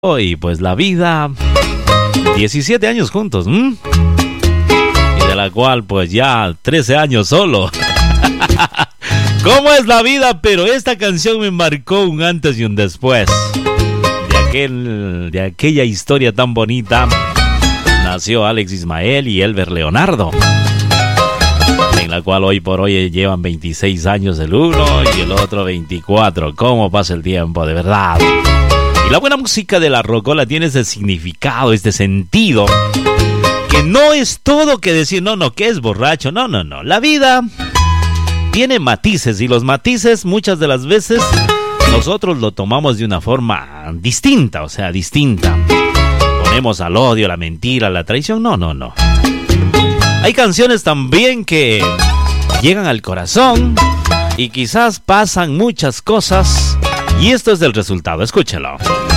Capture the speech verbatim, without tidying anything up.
Y pues la vida, diecisiete años juntos, ¿m? Y de la cual pues ya trece años solo. ¿Cómo es la vida? Pero esta canción me marcó un antes y un después. De, aquel, de aquella historia tan bonita nació Alex Ismael y Elber Leonardo, en la cual hoy por hoy llevan veintiséis años el uno y el otro veinticuatro. ¿Cómo pasa el tiempo, de verdad? La buena música de la rocola tiene ese significado, este sentido, que no es todo que decir, no, no, que es borracho, no, no, no. La vida tiene matices y los matices muchas de las veces nosotros lo tomamos de una forma distinta, o sea, distinta. Ponemos al odio, la mentira, la traición, no, no, no. Hay canciones también que llegan al corazón y quizás pasan muchas cosas. Y esto es el resultado, escúchelo.